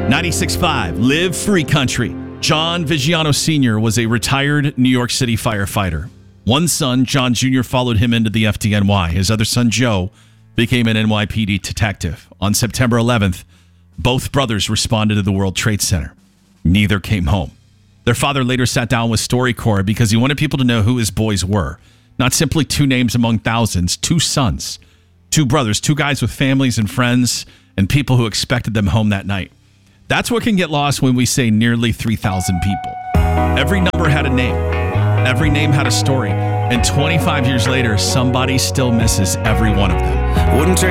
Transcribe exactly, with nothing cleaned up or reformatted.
ninety-six point five, Live Free Country. John Vigiano Senior was a retired New York City firefighter. One son, John Junior, followed him into the F D N Y. His other son, Joe, became an N Y P D detective. On September eleventh, both brothers responded to the World Trade Center. Neither came home. Their father later sat down with StoryCorps because he wanted people to know who his boys were. Not simply two names among thousands, two sons, two brothers, two guys with families and friends and people who expected them home that night. That's what can get lost when we say nearly three thousand people. Every number had a name. Every name had a story. And twenty-five years later, somebody still misses every one of them. Wouldn't